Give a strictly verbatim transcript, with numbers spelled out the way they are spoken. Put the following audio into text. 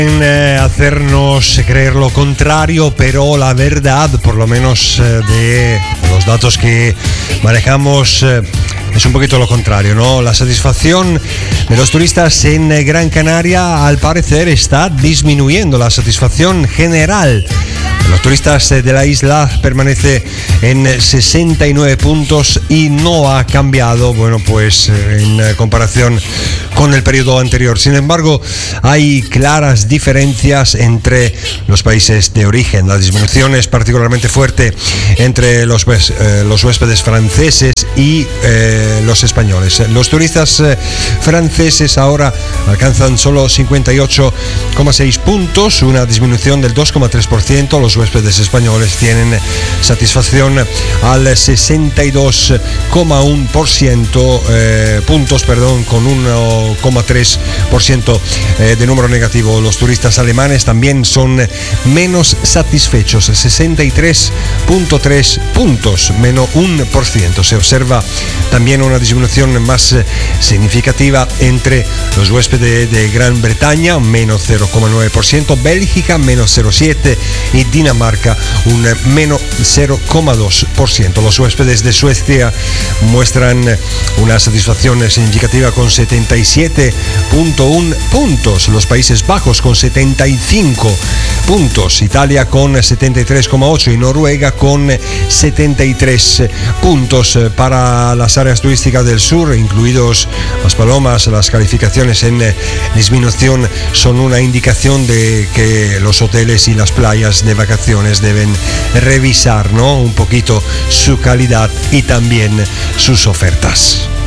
Eh, hacernos creer lo contrario, pero la verdad, por lo menos eh, de los datos que manejamos, eh, es un poquito lo contrario, ¿no? La satisfacción de los turistas en Gran Canaria, al parecer, está disminuyendo. La satisfacción general de los turistas de la isla permanece en sesenta y nueve puntos y no ha cambiado, bueno, pues en comparación con el periodo anterior. Sin embargo, hay claras diferencias entre los países de origen. La disminución es particularmente fuerte entre los, eh, los huéspedes franceses y eh, los españoles. Los turistas eh, franceses ahora alcanzan solo cincuenta y ocho coma seis puntos, una disminución del dos coma tres por ciento. Los huéspedes españoles tienen satisfacción al sesenta y dos coma uno por ciento, eh, puntos, perdón, con uno coma tres por ciento eh, de número negativo. Los turistas alemanes también son menos satisfechos, sesenta y tres coma tres puntos, menos uno por ciento. Se observa también una disminución más eh, significativa entre los huéspedes de, de Gran Bretaña, menos cero coma nueve por ciento, Bélgica, menos cero coma siete por ciento y Dinamarca, un menos cero coma dos por ciento. Los huéspedes de Suecia muestran una satisfacción significativa con setenta y siete coma uno puntos, los Países Bajos con setenta y cinco puntos, Italia con setenta y tres coma ocho y Noruega con setenta y tres puntos. Para las áreas turísticas del sur, incluidos Las Palomas, las calificaciones en disminución son una indicación de que los hoteles y las playas de vacaciones deben revisar, ¿no?, un poquito su calidad y también sus ofertas.